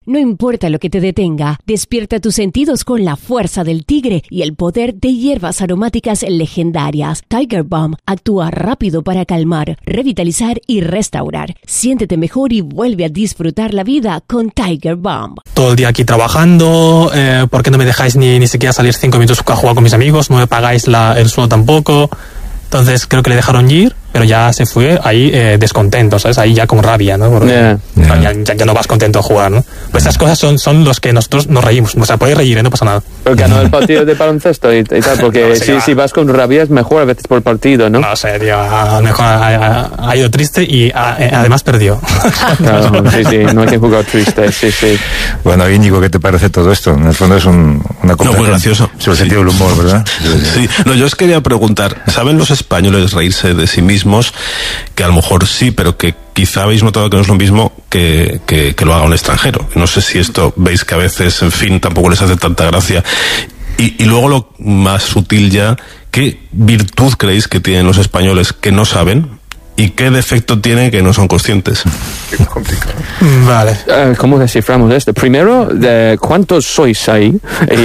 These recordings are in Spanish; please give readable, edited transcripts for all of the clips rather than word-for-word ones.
No importa lo que te detenga, despierta tus sentidos con la fuerza del tigre y el poder de hierbas aromáticas legendarias. Tiger Balm actúa rápido para calmar, revitalizar y restaurar. Siéntete mejor y vuelve a disfrutar la vida con Tiger Balm. Todo el día aquí trabajando, ¿por qué no me dejáis ni siquiera salir 5 minutos a jugar con mis amigos? No me pagáis el sueldo tampoco. Entonces creo que le dejaron ir, pero ya se fue ahí descontento, ¿sabes? Ahí ya con rabia, ¿no? Porque ya no vas contento a jugar, ¿no? Pues esas cosas son los que nosotros nos reímos. O sea, podéis reír, no pasa nada. Porque ganó el partido de baloncesto y tal, porque no, si vas con rabia es mejor a veces por partido, ¿no? No sé, tío, a lo mejor ha ido triste y además perdió. Claro, sí, no hay que jugar triste, sí. Bueno, Íñigo, ¿qué te parece todo esto? En el fondo es una conversación muy gracioso. sobre el sentido del humor, ¿verdad? Sí, no, yo os quería preguntar, ¿saben los españoles reírse de sí mismos? Que a lo mejor sí, pero que quizá habéis notado que no es lo mismo que lo haga un extranjero. No sé si esto veis que a veces, en fin, tampoco les hace tanta gracia. Y luego lo más sutil ya, ¿qué virtud creéis que tienen los españoles que no saben? ¿Y qué defecto tienen que no son conscientes? Qué complicado. Vale. ¿Cómo desciframos esto? Primero, ¿cuántos sois ahí?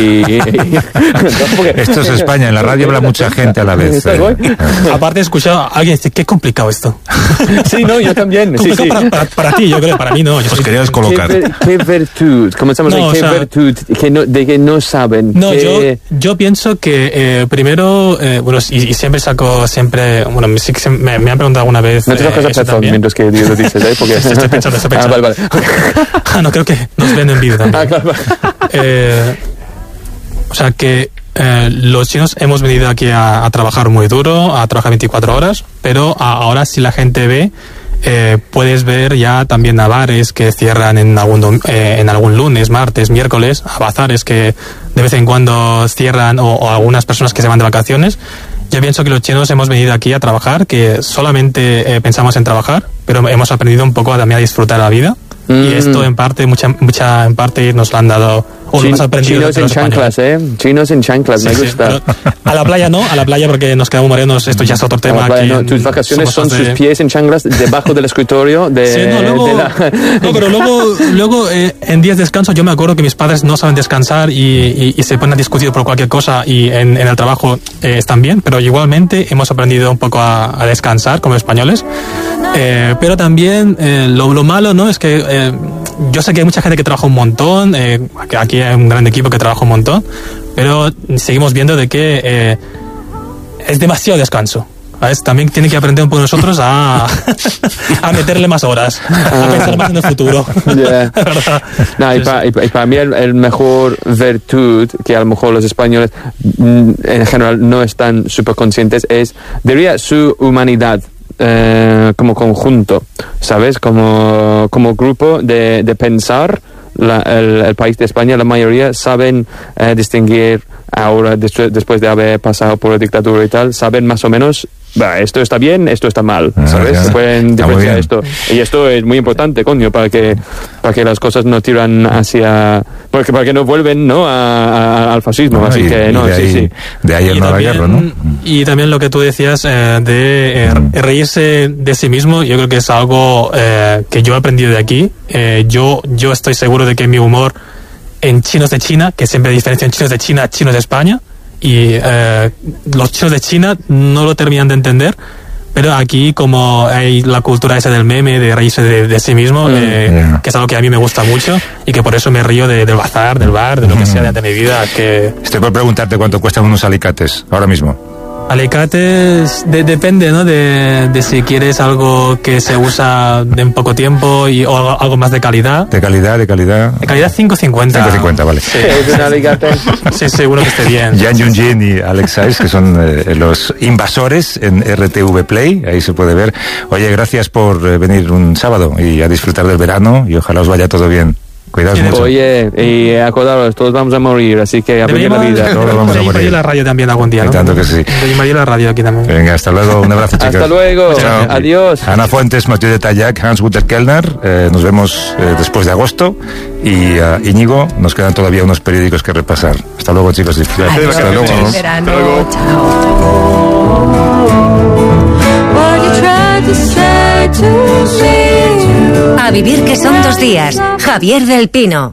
Esto es España, en la radio habla mucha gente a la vez. Aparte he escuchado a alguien decir, qué complicado esto. Sí, no, yo también. Complicado sí. Para ti, yo creo, para mí no. Os quería descolocar. ¿Qué virtud? Comenzamos no, ¿qué virtud de que no saben? No, yo pienso que primero, bueno, y siempre bueno, me han preguntado alguna vez. No te sacas a pezón mientras que lo dices, ¿eh? Porque... Estoy pensando. Vale. No, creo que nos ven en vídeo también. Claro. O sea que los chinos hemos venido aquí a trabajar muy duro, a trabajar 24 horas, pero ahora si la gente ve, puedes ver ya también a bares que cierran en algún lunes, martes, miércoles, a bazares que de vez en cuando cierran o algunas personas que se van de vacaciones. Yo pienso que los chinos hemos venido aquí a trabajar, que solamente pensamos en trabajar, pero hemos aprendido un poco también a disfrutar la vida. Y esto en parte, en parte nos lo han dado, o lo hemos aprendido. Chinos en chanclas, Chinos en chanclas, me gusta. A la playa no, porque nos quedamos morenos, esto ya es otro tema. Tus vacaciones son sus pies en chanclas debajo del escritorio pero luego en días de descanso yo me acuerdo que mis padres no saben descansar y se ponen a discutir por cualquier cosa y en el trabajo están bien, pero igualmente hemos aprendido un poco a descansar como españoles. Pero también lo malo, ¿no? Es que yo sé que hay mucha gente que trabaja un montón, aquí hay un gran equipo que trabaja un montón, pero seguimos viendo de que es demasiado descanso. ¿Sabes? También tiene que aprender un poco nosotros a meterle más horas, a pensar más en el futuro. Yeah. No, y para mí el mejor virtud que a lo mejor los españoles en general no están súper conscientes diría su humanidad. Como conjunto, ¿sabes? Como grupo de pensar, el país de España, la mayoría saben distinguir ahora, después de haber pasado por la dictadura y tal, saben más o menos, esto está bien, esto está mal, ¿sabes? Se pueden diferenciar esto. Y esto es muy importante, coño, para que las cosas no tiran hacia... para que no vuelven, ¿no? al fascismo, así que no, sí. De ahí el no a la guerra, ¿no? Y también lo que tú decías de reírse de sí mismo, yo creo que es algo que yo he aprendido de aquí. Yo estoy seguro de que mi humor en chinos de China, que siempre diferencian chinos de China, chinos de España, y los chinos de China no lo terminan de entender, pero aquí como hay la cultura esa del meme, de reírse de sí mismo, que es algo que a mí me gusta mucho y que por eso me río del bazar, del bar, de lo que sea de mi vida. Estoy por preguntarte cuánto cuestan unos alicates ahora mismo. Alicates depende, ¿no? De si quieres algo que se usa de en poco tiempo o algo más de calidad. De calidad. De calidad 5.50. 5.50, vale. Sí, es un alicate. Sí, seguro que esté bien. Jan Junjin y Alex Saiz, que son los invasores en RTV Play, ahí se puede ver. Oye, gracias por venir un sábado y a disfrutar del verano y ojalá os vaya todo bien. Cuidaos mucho. Oye, y acordaros, todos vamos a morir, así que aprende la vida. Todos vamos a morir. La radio también algún día, ¿no? Tanto que sí. De la radio aquí también. Venga, hasta luego, un abrazo, chicos. Hasta luego, chao. Adiós. Ana Fuentes, Mathieu de Tallac, Hans-Guter Kellner, nos vemos después de agosto. Y Íñigo, nos quedan todavía unos periódicos que repasar. Hasta luego, chicos. Adiós, hasta luego. Verano, A vivir que son 2 días. Javier del Pino.